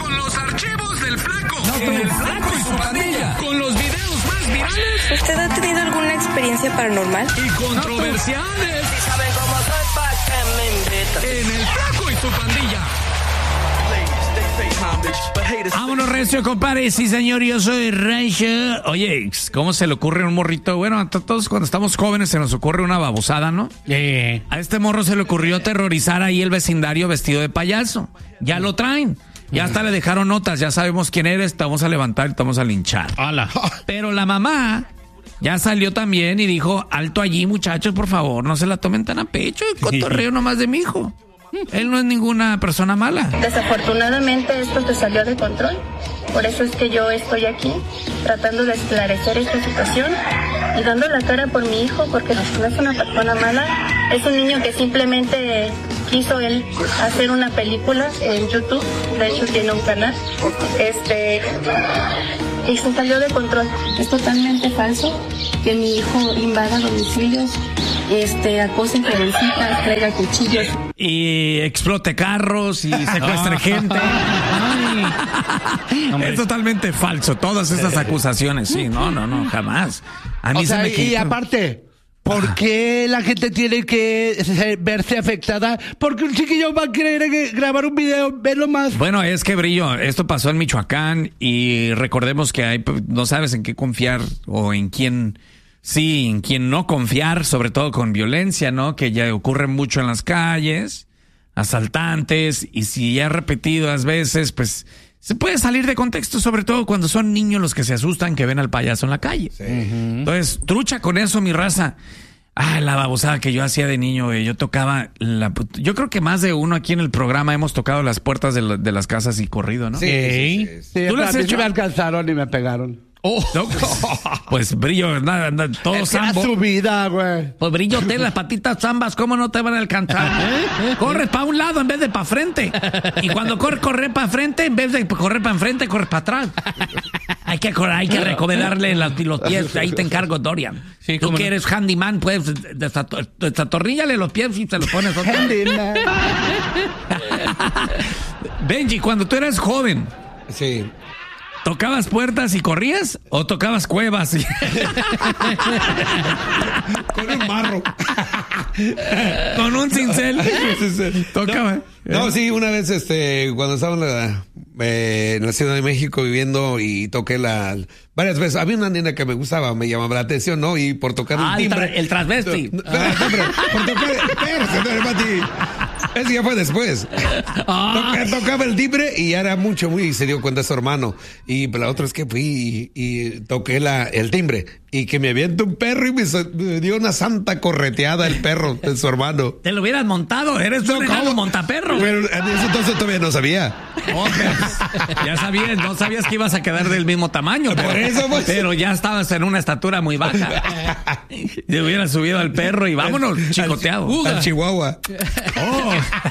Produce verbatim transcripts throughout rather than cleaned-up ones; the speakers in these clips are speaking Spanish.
con los archivos del Flaco. No, el Flaco y su pandilla. Con los videos más virales. ¿Usted ha tenido alguna experiencia paranormal? Y controversiales. Si saben cómo soy, pa' que me invitan. En el Flaco y su pandilla. Vámonos, recio, compadre. Sí, señor, yo soy Rancho. Oye, ¿cómo se le ocurre a un morrito? Bueno, a todos cuando estamos jóvenes se nos ocurre una babosada, ¿no? Eh. A este morro se le ocurrió aterrorizar ahí el vecindario vestido de payaso. Ya lo traen. Ya hasta le dejaron notas. Ya sabemos quién eres. Te vamos a levantar y te vamos a linchar. Hola. Pero la mamá ya salió también y dijo: alto allí, muchachos, por favor, no se la tomen tan a pecho. El cotorreo nomás de mi hijo. Él no es ninguna persona mala. Desafortunadamente esto se salió de control. Por eso es que yo estoy aquí tratando de esclarecer esta situación y dando la cara por mi hijo, porque no es una persona mala. Es un niño que simplemente quiso él hacer una película en YouTube. De hecho tiene un canal. Este... Y se salió de control. Es totalmente falso que mi hijo invada domicilios, este, acose jovencitas, traiga cuchillos. Y explote carros y secuestre gente. Ay. Es totalmente falso, todas esas acusaciones. Sí, no, no, no, jamás. A mí o se sea, me quitó. y aparte, ¿por Ajá. qué la gente tiene que ser- verse afectada? Porque un chiquillo va a querer que- grabar un video, verlo más. Bueno, es que, Brillo, esto pasó en Michoacán y recordemos que hay, no sabes en qué confiar o en quién sí, en quién no confiar, sobre todo con violencia, ¿no? Que ya ocurre mucho en las calles, asaltantes, y si ya repetidas veces, pues se puede salir de contexto, sobre todo cuando son niños los que se asustan que ven al payaso en la calle. Sí. Entonces, trucha con eso, mi raza. Ah, la babosada que yo hacía de niño, güey. Yo tocaba la... Yo creo que más de uno aquí en el programa hemos tocado las puertas de, la- de las casas y corrido, ¿no? Sí, sí, sí, sí. ¿Tú lo a has mí hecho? sí me alcanzaron y me pegaron. Oh, no, pues, pues, Brillo, nada, nada, todo Es que era sambo. su vida, güey. Pues, Brillo, ten las patitas zambas, ¿cómo no te van a alcanzar? Corres para un lado en vez de para frente. Y cuando corres, corre para frente, en vez de correr para enfrente, corres para atrás. Hay que, correr, hay que recomendarle las- los pies, ahí te encargo, Dorian. Sí, Tú cómo que no. eres handyman, pues desato- desatorníllale los pies y se los pones otra vez. Benji, cuando tú eras joven, Sí. ¿tocabas puertas y corrías o tocabas cuevas? y- Con un marro. Con un cincel. Tocaba. No, sí, una vez, este, cuando estaba en la, eh, en la Ciudad de México viviendo y toqué la, varias veces, había una nena que me gustaba, me llamaba la atención, ¿no? Y por tocar Ah, un el, timbre. tra- el transvesti. No, espera, espera, por tocar, espérate, no, Mati. Ese ya fue después. Toca- tocaba el timbre y ya era mucho, muy, y se dio cuenta su hermano. Y la otra es que fui y, y toqué la, el timbre. Y que me avienta un perro y me, so- me dio una santa correteada el perro de su hermano. Te lo hubieras montado, eres un enano montaperro. Pero en ese entonces todavía no sabía. Oh, pero ya sabías, no sabías que ibas a quedar del mismo tamaño. Por pero, eso, pues. pero ya estabas en una estatura muy baja. Te hubieras subido al perro y vámonos, chicoteado. Al Chihuahua. Oh.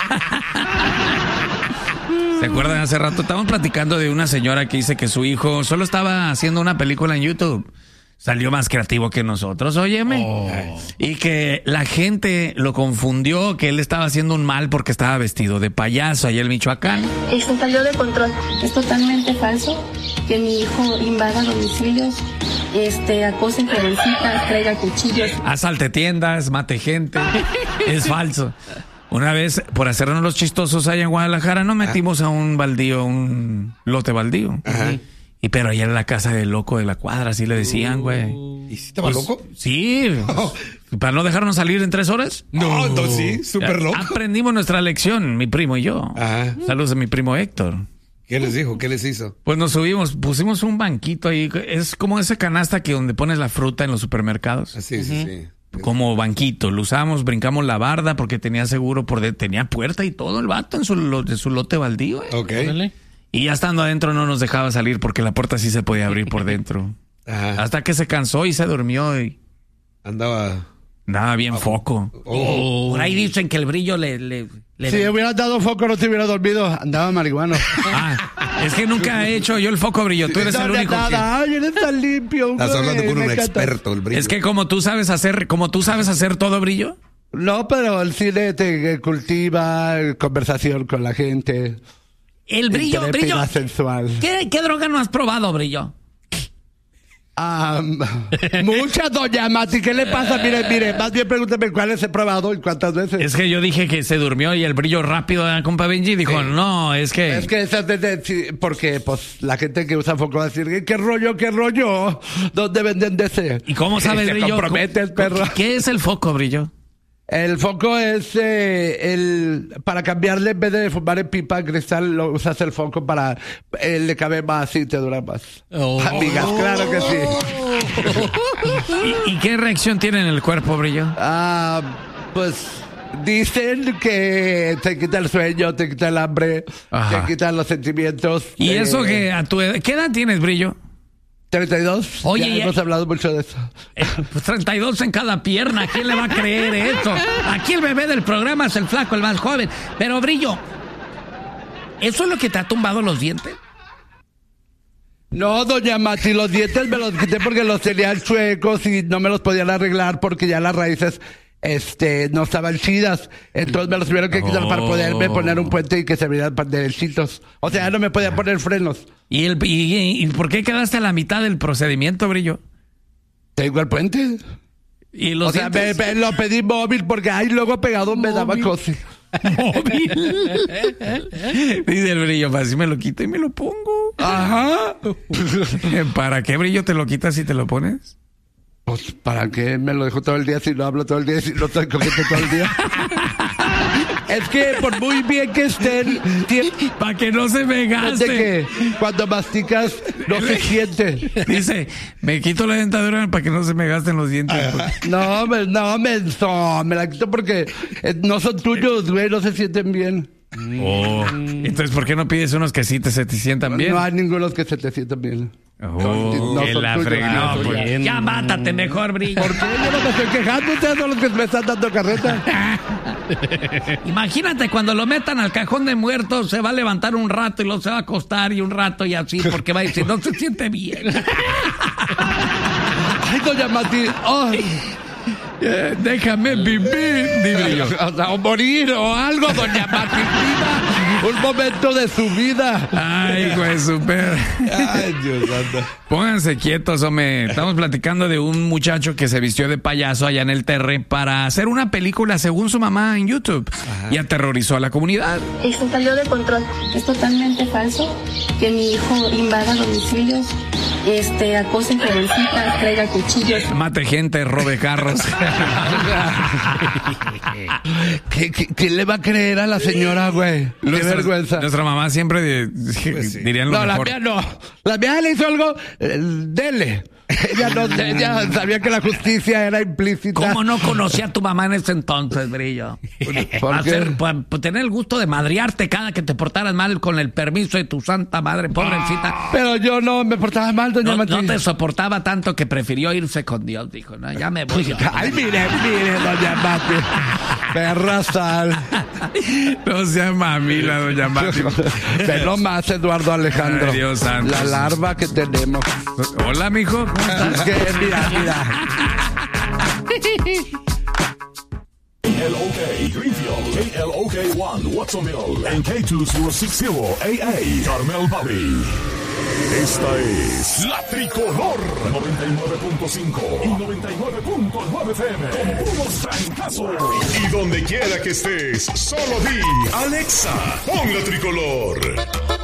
¿Se acuerdan? Hace rato estábamos platicando de una señora que dice que su hijo solo estaba haciendo una película en YouTube. Salió más creativo que nosotros, óyeme. Oh. Y que la gente lo confundió, que él estaba haciendo un mal porque estaba vestido de payaso allá en Michoacán. Y se salió de control. Es totalmente falso que mi hijo invada domicilios, este, acose jovencitas, traiga cuchillos. Asalte tiendas, mate gente. Es falso. Una vez, por hacernos los chistosos allá en Guadalajara, nos metimos a un baldío, un lote baldío. Ajá. Y pero allá en la casa del loco de la cuadra, así le decían, güey. ¿Y si estaba Pues, loco? Sí. ¿Para no dejarnos salir en tres horas? No, entonces sí, súper loco. Aprendimos nuestra lección, mi primo y yo. Ajá. Saludos a mi primo Héctor. ¿Qué les dijo? ¿Qué les hizo? Pues nos subimos, pusimos un banquito ahí. Es como esa canasta que donde pones la fruta en los supermercados. Sí, sí, sí. Como banquito, lo usamos, brincamos la barda porque tenía seguro, por de, tenía puerta y todo el vato en su, lo, de su lote baldío. Eh. Ok. Órale. Y ya estando adentro no nos dejaba salir porque la puerta sí se podía abrir por dentro. Ajá. Hasta que se cansó y se durmió y Andaba. nada, bien foco. Oh. Por ahí dicen que el brillo le... le, le Si hubieras dado foco, no te hubiera dormido. Andaba marihuano. Ah, es que nunca he hecho yo el foco, Brillo. Tú eres No, el de único que... nada. Ay, eres tan limpio, Estás güey, hablando con me un encanta. experto, el brillo. Es que como tú sabes hacer, como tú sabes hacer todo, Brillo. No, pero el cine te cultiva, conversación con la gente. El brillo, brillo. Sensual. ¿Qué, ¿Qué droga no has probado, brillo? Um, muchas, doña Mati, ¿qué le pasa? Mire, mire, más bien pregúnteme cuáles he probado y cuántas veces. Es que yo dije que se durmió y el brillo rápido, ¿eh, compa Benji? Dijo, sí. no, es que... Es que esas de, de, sí, porque pues la gente que usa foco va a decir, ¿qué rollo, qué rollo? ¿Dónde venden de ese? ¿Y cómo sabes, brillo? Te comprometes, perro. ¿Qué es el foco, brillo? El foco es eh, el para cambiarle, en vez de fumar en pipa cristal, lo usas el foco para eh, le cabe más y te dura más. Oh. Amigas, claro que sí. ¿Y, ¿Y qué reacción tiene en el cuerpo, brillo? Ah, pues dicen que te quita el sueño, te quita el hambre, Ajá. te quita los sentimientos. ¿Y de... eso que a tu edad, qué edad tienes, brillo? treinta y dos. Oye, ya hemos hablado mucho de eso. Eh, pues treinta y dos en cada pierna. ¿Quién le va a creer eso? Aquí el bebé del programa es el flaco, el más joven. Pero, brillo, ¿eso es lo que te ha tumbado los dientes? No, doña Mati, los dientes me los quité porque los tenían chuecos y no me los podían arreglar porque ya las raíces este no estaban chidas. Entonces me los tuvieron que quitar oh. para poderme poner un puente y que se vieran derechitos. O sea, no me podía poner frenos. ¿Y, el, y, y por qué quedaste a la mitad del procedimiento, brillo? Tengo el puente. ¿Y los o sea, me, me lo pedí móvil porque ahí luego pegado móvil. Me daba cosa. Móvil. Dice el brillo, pues así me lo quito y me lo pongo. Ajá. ¿Para qué, brillo, te lo quitas si te lo pones? Pues, ¿para qué me lo dejo todo el día si no hablo todo el día, si no estoy cogiendo todo el día? Es que por muy bien que estén... Para que no se me gaste. Que cuando masticas no se siente. Dice, me quito la dentadura para que no se me gasten los dientes. Porque... No, me, no, me, no, me la quito porque no son tuyos, güey, no se sienten bien. Oh. Entonces, ¿por qué no pides unos que sí te, se te sientan bien? No hay ningunos que se te sientan bien. Oh, no, que la frega. No, pues, ya mátate mejor, brillo. ¿Por qué? Yo no me estoy quejando, ustedes son los que me están dando carreta. Imagínate cuando lo metan al cajón de muertos, se va a levantar un rato y luego se va a acostar y un rato y así, porque va a decir, no se siente bien. Ay, doña Mati, oh. Eh, déjame vivir, brillo. O morir o algo, doña Mati. Un momento de su vida. Ay, güey, super. Ay, Dios santo. Pónganse quietos, hombre. Estamos platicando de un muchacho que se vistió de payaso allá en el Terre para hacer una película según su mamá en YouTube. Ajá. Y aterrorizó a la comunidad. Esto salió de control. Es totalmente falso que mi hijo invada domicilios, este, acose jovencitas, traiga cuchillos. Mate gente, robe carros. ¿Qué, qué, ¿Qué le va a creer a la señora, güey? Qué nuestra, vergüenza. Nuestra mamá siempre de, pues sí. dirían lo no, mejor. La mía no. La mía le hizo algo, eh, dele. Ella no, ella sabía que la justicia era implícita. ¿Cómo no conocía a tu mamá en ese entonces, brillo? Para pa, tener el gusto de madrearte cada que te portaras mal con el permiso de tu santa madre, pobrecita. Ah, pero yo no me portaba mal, doña no, Mati. No te soportaba tanto que prefirió irse con Dios, dijo, no, ya me voy. Yo. Ay, mire, mire, doña Mati. Perra sal. No sea mamila, doña Mati. Ve nomás, Eduardo Alejandro. Ay, Dios santo. La larva que tenemos. Hola, mijo. Que, mira, mira. K L O K Greenfield, K L O K one Watsonville, en K dos mil sesenta A A Carmel Valley. Esta es La Tricolor noventa y nueve punto cinco y noventa y nueve punto nueve F M con puros trancazos. Y donde quiera que estés, solo di Alexa, pon La Tricolor.